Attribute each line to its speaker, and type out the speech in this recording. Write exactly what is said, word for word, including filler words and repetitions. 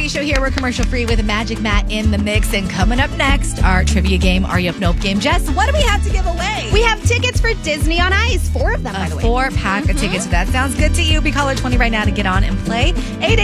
Speaker 1: Morning Show here. We're commercial free with Magic Matt in the mix. And coming up next, our trivia game, Are You Up Nope game. Jess, what do we have to give away?
Speaker 2: We have tickets for Disney on Ice. Four of them,
Speaker 1: A
Speaker 2: by the way.
Speaker 1: four pack
Speaker 2: Mm-hmm.
Speaker 1: of tickets. If that sounds good to you, be caller twenty right now to get on and play. eight eight